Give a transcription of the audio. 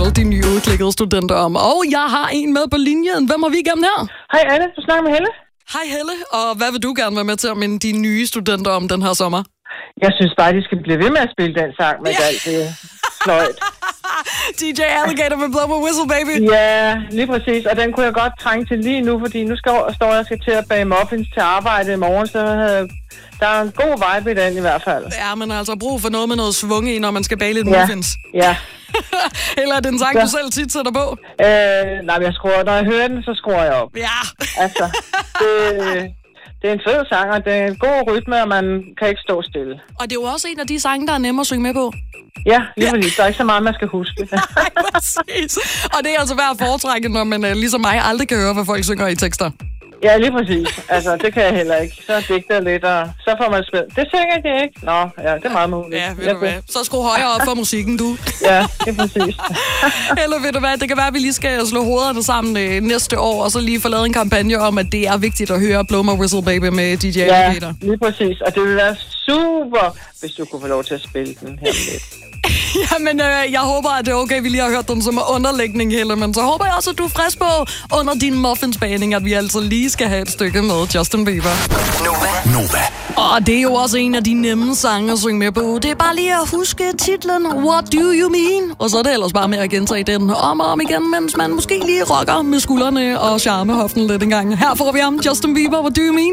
alle de nye udklikkede studenter om. Og jeg har en med på linjen. Hvem har vi igennem her? Hej Anne, du snakker med Helle. Hej Helle, og hvad vil du gerne være med til at minde de nye studenter om den her sommer? Jeg synes bare, de skal blive ved med at spille den sang med alt det fløjt. DJ Alligator med Blow My Whistle, baby. Ja, lige præcis. Og den kunne jeg godt trænge til lige nu, fordi nu står jeg til at bage muffins til arbejde i morgen, så der er en god vibe i den i hvert fald. Ja, men altså brug for noget med noget svung i, når man skal bage lidt muffins. Ja. Eller er det en sang, du selv tit sætter på? Nej, når jeg hører den, så skruer jeg op. Ja. Altså, det er en fed sang, og det er en god rytme, og man kan ikke stå stille. Og det er jo også en af de sange, der er nemme at synge med på. Ja, lige præcis. Der er ikke så meget, man skal huske. Nej, præcis. Og det er altså værd at foretrække, når man ligesom mig aldrig kan høre, hvad folk synger i tekster. Ja, lige præcis. Altså, det kan jeg heller ikke. Så digter lidt, og så får man spil. Det synger jeg ikke. Nå, ja, det er meget muligt. Ja, ved du hvad. Så skru højere op for musikken, du. Ja, det er præcis. Eller ved du hvad, det kan være, at vi lige skal slå hovederne sammen næste år, og så lige få lavet en kampagne om, at det er vigtigt at høre Blow My Whistle, baby med DJ Alligator. Ja, lige præcis. Og det ville være super, hvis du kunne få lov til at spille den her lidt. Jamen, jeg håber, at det er okay, vi lige har hørt den som underlægning, Helle, men så håber jeg også, at du er frisk på under din muffinsbagning, at vi altså lige skal have et stykke med Justin Bieber. Nova. Og det er jo også en af de nemme sange at synge med på. Det er bare lige at huske titlen What Do You Mean? Og så er det ellers bare med at gentage den om og om igen, mens man måske lige rocker med skuldrene og charmehoften lidt en gang. Her får vi om Justin Bieber, What Do You Mean?